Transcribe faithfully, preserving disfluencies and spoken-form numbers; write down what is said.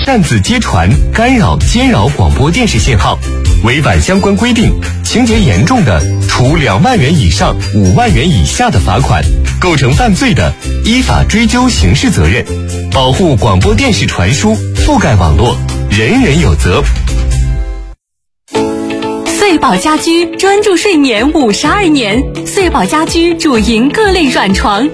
擅自接传、干扰、侵扰广播电视信号，违反相关规定，情节严重的，处两万元以上五万元以下的罚款；构成犯罪的，依法追究刑事责任。保护广播电视传输，覆盖网络，人人有责。 穗宝家居专注睡眠五十二年，穗宝家居主营各类软床、